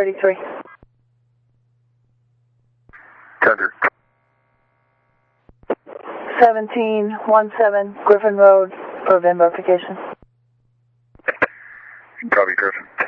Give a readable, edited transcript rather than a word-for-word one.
33. Tender. 1717 Griffin Road for VIN verification. Copy, Griffin.